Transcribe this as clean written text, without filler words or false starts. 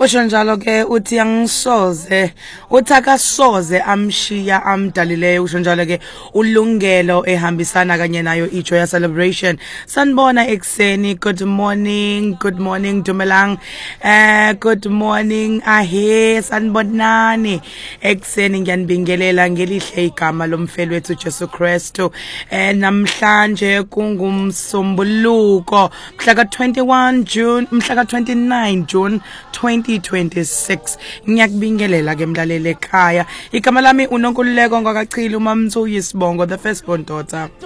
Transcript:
Usho njalo ke uthi angisoze uthakasoze amshiya amdalileyo usho njalo ke ulungelo ehambisana kanye nayo iJoya Celebration. Sanibona ekseni. Good morning Dumelang. Good morning ahe sanibonani ekseni ngiyanibingelela ngelihle igama lomfelo wethu Jesu Kristu. Namhlanje kungumsombuluko mhla ka-29 June 2026. Ngiyakubingelela ke mlaleli ekhaya. Igama lami uNonkululeko ngakachila uMamthu uyisibongo the firstborn daughter.